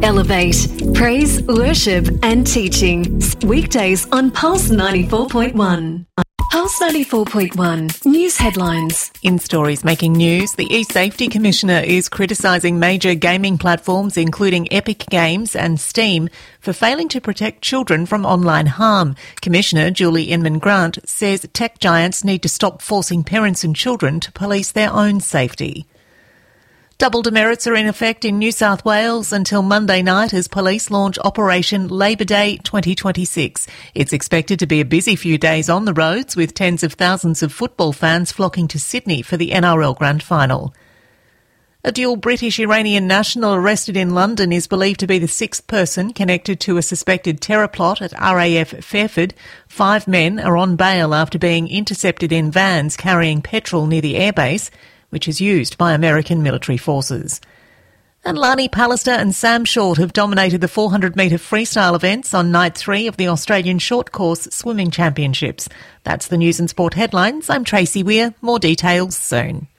Elevate, praise, worship and teaching. Weekdays on Pulse 94.1. Pulse 94.1 News Headlines. In stories making news, the eSafety Commissioner is criticising major gaming platforms including Epic Games and Steam for failing to protect children from online harm. Commissioner Julie Inman-Grant says tech giants need to stop forcing parents and children to police their own safety. Double demerits are in effect in New South Wales until Monday night as police launch Operation Labor Day 2026. It's expected to be a busy few days on the roads, with tens of thousands of football fans flocking to Sydney for the NRL Grand Final. A dual British-Iranian national arrested in London is believed to be the sixth person connected to a suspected terror plot at RAF Fairford. 5 men are on bail after being intercepted in vans carrying petrol near the airbase, which is used by American military forces. And Lani Pallister and Sam Short have dominated the 400-metre freestyle events on night 3 of the Australian Short Course Swimming Championships. That's the News and Sport headlines. I'm Tracy Weir. More details soon.